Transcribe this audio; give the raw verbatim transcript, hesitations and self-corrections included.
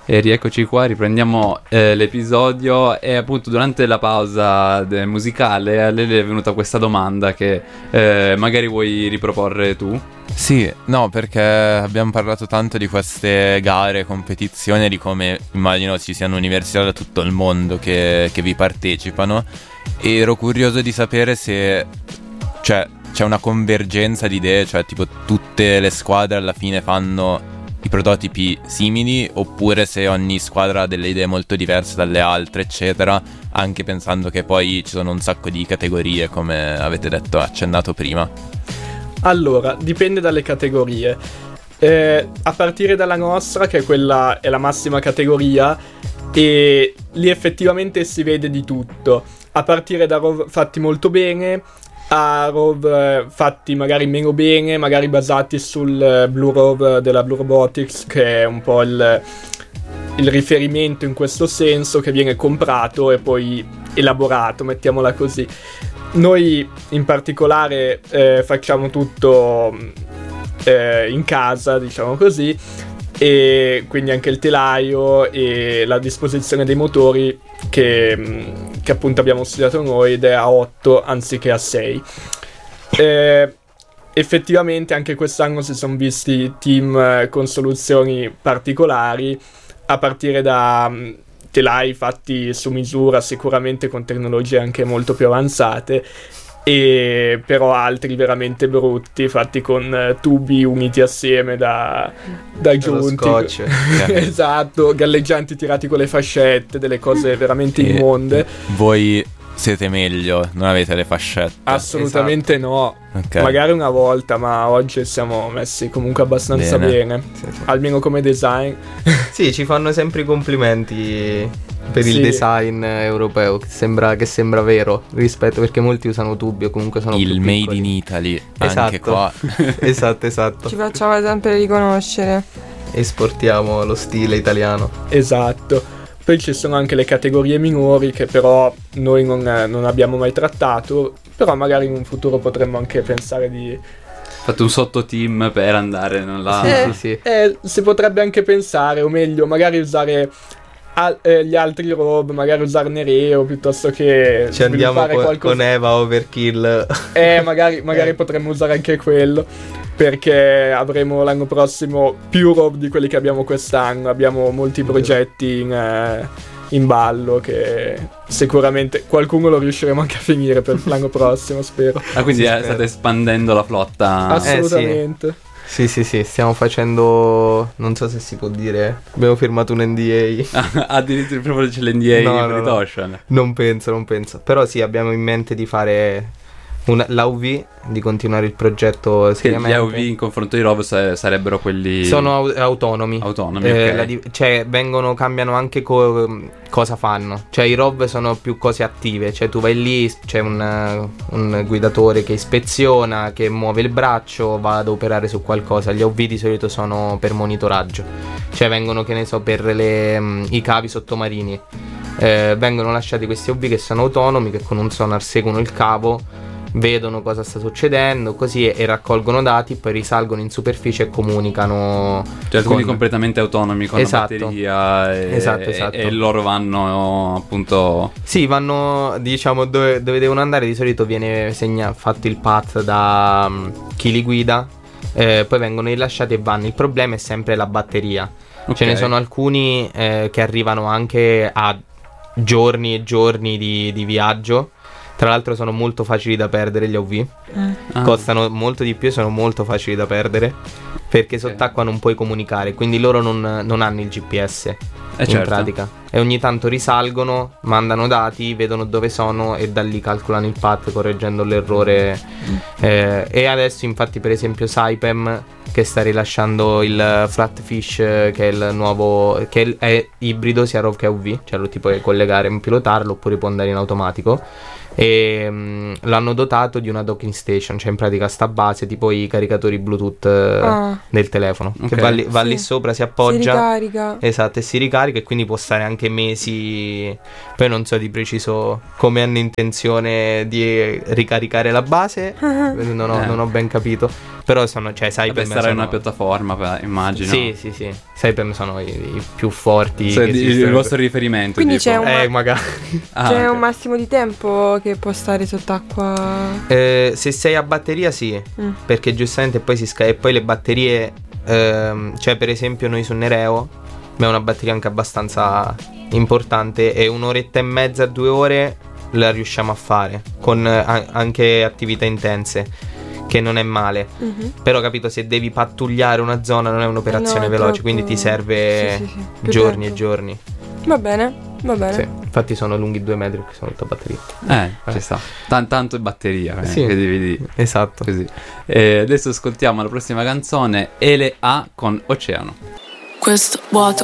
E rieccoci qua, riprendiamo eh, l'episodio e appunto durante la pausa de- musicale a Lele è venuta questa domanda che eh, magari vuoi riproporre tu. Sì, no, perché abbiamo parlato tanto di queste gare, competizioni, di come immagino ci siano università da tutto il mondo che, che vi partecipano, e ero curioso di sapere se cioè, c'è una convergenza di idee, cioè tipo tutte le squadre alla fine fanno i prototipi simili, oppure se ogni squadra ha delle idee molto diverse dalle altre, eccetera, anche pensando che poi ci sono un sacco di categorie, come avete detto, accennato prima. Allora, dipende dalle categorie. Eh, a partire dalla nostra, che è quella è la massima categoria, e lì effettivamente si vede di tutto. A partire da rov fatti molto bene, a rov eh, fatti magari meno bene, magari basati sul eh, Blue Rov della Blue Robotics, che è un po' il, il riferimento in questo senso, che viene comprato e poi elaborato, mettiamola così. Noi in particolare eh, facciamo tutto eh, in casa, diciamo così, e quindi anche il telaio e la disposizione dei motori che, che appunto abbiamo studiato noi, ed è a otto anziché a sei. Eh, effettivamente anche quest'anno si sono visti team eh, con soluzioni particolari, a partire da um, telai fatti su misura, sicuramente con tecnologie anche molto più avanzate, e però altri veramente brutti, fatti con uh, tubi uniti assieme da, da giunti. Scotch. Esatto, galleggianti tirati con le fascette, delle cose veramente E immonde. voi siete meglio, non avete le fascette? Assolutamente Esatto. no. Okay. Magari una volta, ma oggi siamo messi comunque abbastanza Bene. bene, Sì, sì. almeno come design. Sì, ci fanno sempre i complimenti per Sì. il design europeo, che sembra, che sembra vero rispetto, perché molti usano tubi o comunque sono Il più made piccoli. in Italy, anche Esatto. qua. Esatto, esatto. Ci facciamo sempre riconoscere. Esportiamo lo stile italiano. Esatto. Poi ci sono anche le categorie minori che però noi non, non abbiamo mai trattato, però magari in un futuro potremmo anche pensare di... Fate un sottoteam per andare nella... Sì, Eh, sì, sì. Eh, si potrebbe anche pensare, o meglio, magari usare al- eh, gli altri rob, magari usare Nereo piuttosto che Ci andiamo sviluppare co- qualcosa. con Eva Overkill. Eh, magari, magari Eh. potremmo usare anche quello, perché avremo l'anno prossimo più rob di quelli che abbiamo quest'anno. Abbiamo molti progetti in, eh, in ballo che sicuramente qualcuno lo riusciremo anche a finire per l'anno prossimo, spero. Ah, quindi Sì, eh, spero. state espandendo la flotta. Assolutamente. Sì, sì, sì, stiamo facendo... non so se si può dire. Abbiamo firmato un N D A. Addirittura proprio c'è l'N D A No, di no, no. Britocean. Non penso, non penso. Però sì, abbiamo in mente di fare una, l'A U V, di continuare il progetto Che gli seriamente. A U V in confronto di Rov sa- sarebbero quelli Sono au- autonomi. autonomi. Eh, ok. la di- cioè vengono, cambiano anche co- cosa fanno. Cioè i R O V sono più cose attive. Cioè tu vai lì, c'è un, un guidatore che ispeziona, che muove il braccio, va ad operare su qualcosa. Gli A U V di solito sono per monitoraggio. Cioè vengono, che ne so, per le, mh, i cavi sottomarini. Eh, vengono lasciati questi A U V che sono autonomi, che con un sonar seguono il cavo, vedono cosa sta succedendo, così, e, e raccolgono dati, poi risalgono in superficie e comunicano. Cioè, con- quindi completamente autonomi con Esatto. la batteria e, Esatto, esatto. e loro vanno appunto... Sì, vanno, diciamo, dove, dove devono andare. Di solito viene segna, fatto il path da um, chi li guida, eh, poi vengono rilasciati e vanno. Il problema è sempre la batteria. Ok. Ce ne sono alcuni eh, che arrivano anche a giorni e giorni di, di viaggio. Tra l'altro sono molto facili da perdere gli A U V. Ah. Costano molto di più e sono molto facili da perdere, perché sott'acqua non puoi comunicare, quindi loro non, non hanno il G P S Eh, in certo. pratica, e ogni tanto risalgono, mandano dati, vedono dove sono e da lì calcolano il path correggendo l'errore. Eh, e adesso infatti per esempio Saipem, che sta rilasciando il Flatfish, che è il nuovo, che è, il- è ibrido sia R O V che A U V, cioè lo ti puoi collegare e pilotarlo, oppure può andare in automatico. E mm, l'hanno dotato di una docking station, cioè in pratica sta base tipo i caricatori Bluetooth eh, Ah. del telefono, Ok. che va lì, va Sì. lì sopra, si Si appoggia. ricarica. Esatto, e si ricarica, e quindi può stare anche mesi. Poi non so di preciso come hanno intenzione di ricaricare la base, non ho, Eh. non ho ben capito. Però sono, cioè, sai, Vabbè, per me sarà sono... una piattaforma, beh, immagino. Sì, sì, sì. Sai, per me sono i, i più forti. Cioè, che di- il esistono. vostro riferimento. Quindi tipo. c'è un- Eh, magari. Ah, C'è ok. un massimo di tempo che può stare sott'acqua? Eh, se sei a batteria, sì. Mm. Perché giustamente poi si scarica. E poi le batterie, ehm, cioè, per esempio, noi su Nereo abbiamo una batteria anche abbastanza importante. E un'oretta e mezza, due ore la riusciamo a fare. Con eh, a- anche attività intense. Che non è male. Mhm. Però, capito, se devi pattugliare una zona non è un'operazione No, è veloce. troppo- Quindi ti serve sì, sì, sì. Più giorni tempo. e giorni. Va bene, va bene. Sì. Infatti sono lunghi due metri perché sono tutta batteria. Eh, ci sta. Tan- tanto è batteria, eh, Sì. che dividi Esatto. così. E adesso ascoltiamo la prossima canzone, Ele A con Oceano. Questo vuoto